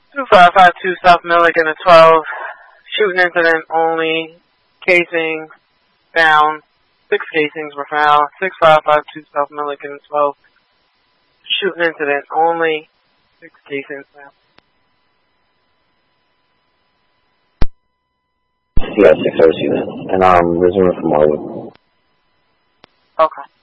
2552 South Milligan at 12. Shooting incident only. Casing down. 6 casings were found. 6552 South Milligan at 12. Shooting incident only. 6 casings found. Yeah, 6 I see that. And there's room for more. Okay.